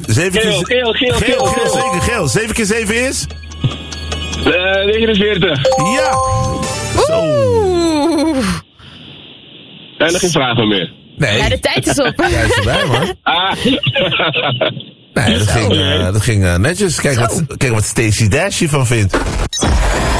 Geel, zeker geel. 7 keer 7 is? 49. Ja. Zo. En nog geen vragen meer. Nee. Ja, de tijd is op. Ja, is erbij, man. Nee, dat ging netjes. Kijk wat Stacey Dash hiervan vindt.